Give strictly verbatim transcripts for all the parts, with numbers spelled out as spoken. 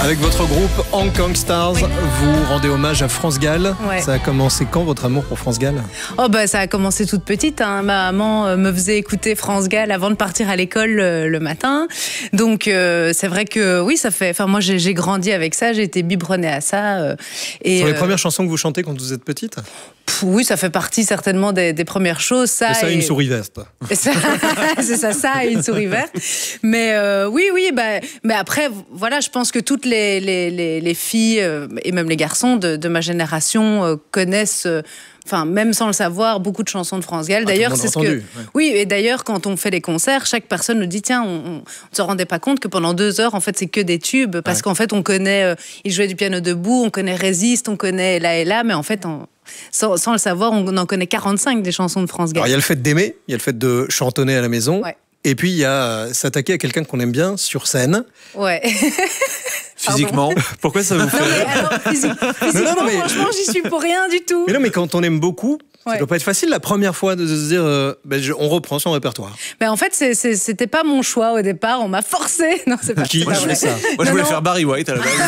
Avec votre groupe Hong Kong Stars, oui. vous rendez hommage à France Gall. Ouais. Ça a commencé quand, votre amour pour France Gall? Oh bah ça a commencé toute petite. Hein. Ma maman me faisait écouter France Gall avant de partir à l'école le, le matin. Donc euh, c'est vrai que oui, ça fait. Enfin moi j'ai, j'ai grandi avec ça, j'ai été biberonnée à ça. Euh, et Ce sont les euh, premières chansons que vous chantez quand vous êtes petite? Pff, oui, ça fait partie certainement des, des premières choses. Ça et ça, et... une souris verte. Et ça, c'est ça, ça et une souris verte. Mais euh, oui, oui, bah, mais après, voilà, je pense que toutes les, les, les, les filles euh, et même les garçons de, de ma génération euh, connaissent. Euh, Enfin, même sans le savoir, beaucoup de chansons de France Gall. Ah, d'ailleurs, c'est ce entendu, que. ouais. Oui, et d'ailleurs, quand on fait les concerts, chaque personne nous dit tiens, on ne se rendait pas compte que pendant deux heures, en fait, c'est que des tubes. Parce ouais. qu'en fait, on connaît. Euh, il jouait du piano debout, on connaît Résiste, on connaît Là et Là, mais en fait, on, sans, sans le savoir, on en connaît quarante-cinq des chansons de France Gall. Alors, il y a le fait d'aimer, il y a le fait de chantonner à la maison. Ouais. Et puis, il y a euh, s'attaquer à quelqu'un qu'on aime bien sur scène. Ouais. Physiquement, Pardon. Pourquoi ça vous fait non, mais alors, physique, physiquement, non, non, mais... franchement, j'y suis pour rien du tout. Mais non, mais quand on aime beaucoup, ouais. ça doit pas être facile la première fois de se dire euh, ben, je, on reprend son répertoire. Ben, en fait, c'est, c'est, c'était pas mon choix au départ, on m'a forcé. Non, c'est pas, Qui c'est pas vrai. ça Moi, je non, voulais non. faire Barry White à la base.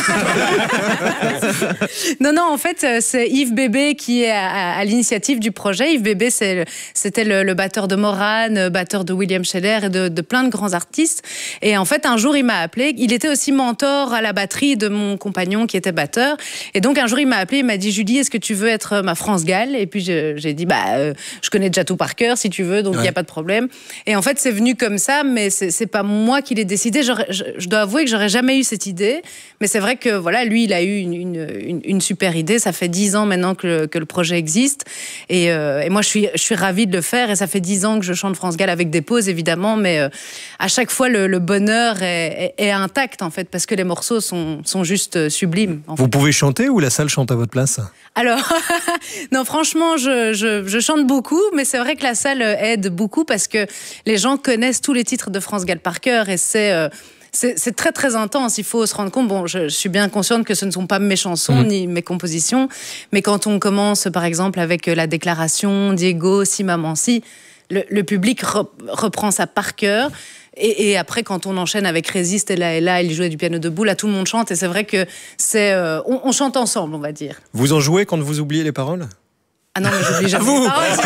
non, non, en fait, c'est Yves Bébé qui est à, à l'initiative du projet. Yves Bébé, c'est le, c'était le, le batteur de Morane, batteur de William Scheller et de, de plein de grands artistes. Et en fait, un jour, il m'a appelé. Il était aussi mentor à la batterie de mon compagnon qui était batteur. Et donc, un jour, il m'a appelé, il m'a dit Julie, est-ce que tu veux être ma France Gall? Et puis, je, j'ai dit, bah, euh, je connais déjà tout par cœur, si tu veux, donc il ouais. n'y a pas de problème. Et en fait, c'est venu comme ça, mais c'est, c'est pas moi qui l'ai décidé. Je, je dois avouer que j'aurais jamais eu cette idée. Mais c'est vrai que, voilà, lui, il a eu une, une, une, une super idée. Ça fait dix ans maintenant que le, que le projet existe. Et, euh, et moi, je suis, je suis ravie de le faire. Et ça fait dix ans que je chante France Gall avec des pauses, évidemment. Mais euh, à chaque fois, le, le bonheur est, est, est intact, en fait, parce que les morceaux sont, sont juste sublime. En Vous fait. pouvez chanter ou la salle chante à votre place? Alors, non, franchement, je, je, je chante beaucoup, mais c'est vrai que la salle aide beaucoup parce que les gens connaissent tous les titres de France Gall par cœur et c'est... Euh, C'est, c'est très très intense, il faut se rendre compte. Bon, je, je suis bien consciente que ce ne sont pas mes chansons mmh. ni mes compositions, mais quand on commence par exemple avec la déclaration Diego, si maman si, le, le public re, reprend ça par cœur. Et, et après, quand on enchaîne avec Résiste et Là et Là, il jouait du piano debout, là tout le monde chante et c'est vrai que c'est, euh, on, on chante ensemble, on va dire. Vous en jouez quand vous oubliez les paroles? Ah non, mais j'oublie jamais vous les paroles.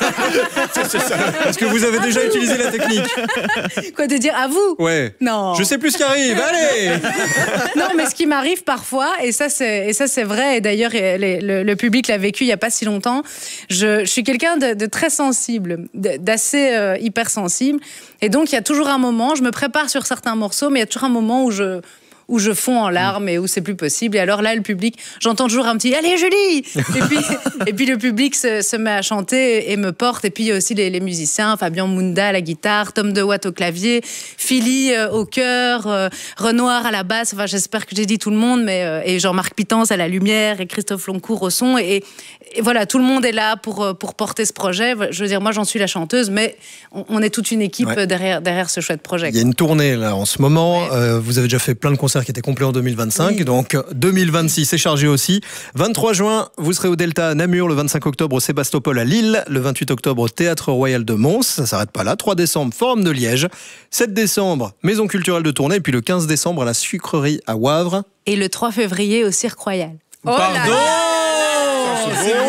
c'est, c'est ça. Parce que vous avez déjà vous. utilisé la technique. Quoi, de dire à vous? Ouais. Non. Je sais plus ce qui arrive, allez. Non, mais ce qui m'arrive parfois, et ça c'est, et ça, c'est vrai, et d'ailleurs les, le, le public l'a vécu il n'y a pas si longtemps, je, je suis quelqu'un de, de très sensible, de, d'assez euh, hypersensible, et donc il y a toujours un moment, je me prépare sur certains morceaux, mais il y a toujours un moment où je... où je fonds en larmes et où c'est plus possible. Et alors là, le public, j'entends toujours un petit « Allez, Julie !» Et puis, et puis le public se, se met à chanter et me porte. Et puis il y a aussi les, les musiciens, Fabien Mounda à la guitare, Tom DeWatt au clavier, Philly euh, au chœur, euh, Renoir à la basse. Enfin, j'espère que j'ai dit tout le monde, mais euh, et Jean-Marc Pitance à la lumière et Christophe Loncourt au son. Et, et voilà, tout le monde est là pour, pour porter ce projet. Je veux dire, moi, j'en suis la chanteuse, mais on, on est toute une équipe ouais. derrière, derrière ce chouette projet. Il y a une tournée là en ce moment. Ouais. Euh, vous avez déjà fait plein de concerts qui était complet en deux mille vingt-cinq, oui. donc deux mille vingt-six c'est chargé aussi. vingt-trois juin, vous serez au Delta à Namur, le vingt-cinq octobre au Sébastopol à Lille, le vingt-huit octobre au Théâtre Royal de Mons, ça s'arrête pas là, trois décembre, Forum de Liège, sept décembre, Maison culturelle de Tournai, et puis le quinze décembre à la Sucrerie à Wavre. Et le trois février au Cirque Royal. Oh Pardon là là c'est bon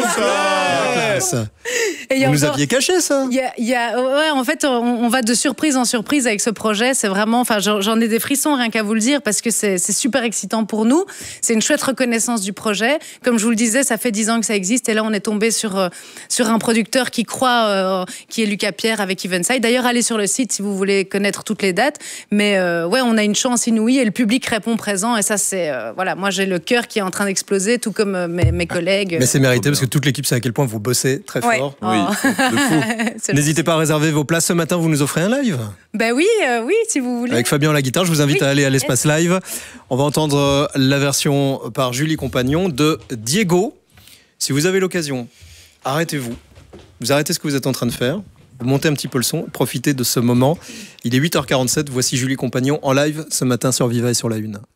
ça. Et vous nous aviez caché ça. Y a, y a, ouais, en fait, on, on va de surprise en surprise avec ce projet. C'est vraiment, enfin, j'en, j'en ai des frissons rien qu'à vous le dire parce que c'est, c'est super excitant pour nous. C'est une chouette reconnaissance du projet. Comme je vous le disais, ça fait dix ans que ça existe et là, on est tombé sur euh, sur un producteur qui croit, euh, qui est Lucas Pierre avec Evenside. D'ailleurs, allez sur le site si vous voulez connaître toutes les dates. Mais euh, ouais, on a une chance inouïe et le public répond présent et ça, c'est euh, voilà. Moi, j'ai le cœur qui est en train d'exploser, tout comme euh, mes, mes collègues. Mais c'est mérité parce que toute l'équipe sait à quel point vous bossez très ouais. fort. Oh. Oui, de fou. N'hésitez pas à réserver vos places. Ce matin, vous nous offrez un live. Ben oui, euh, oui, si vous voulez. Avec Fabien à la guitare, je vous invite oui. à aller à l'espace live. On va entendre la version par Julie Compagnon de Diego. Si vous avez l'occasion, arrêtez-vous. Vous arrêtez ce que vous êtes en train de faire. Vous montez un petit peu le son. Profitez de ce moment. Il est huit heures quarante-sept. Voici Julie Compagnon en live ce matin sur Viva et sur La Une.